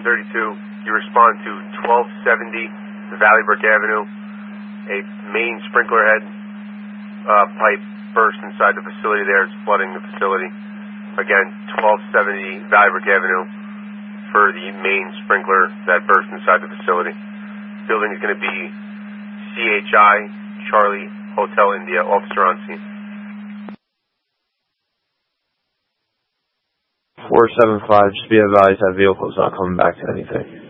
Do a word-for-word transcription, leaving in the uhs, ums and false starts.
thirty-two, you respond to twelve seventy Valley Brook Avenue. A main sprinkler head uh, pipe burst inside the facility there. It's flooding the facility. Again, twelve seventy Valley Brook Avenue for the main sprinkler that burst inside the facility. Building is going to be C H I, Charlie, Hotel India, officer on scene. four seven five, just be advised that vehicle is not coming back to anything.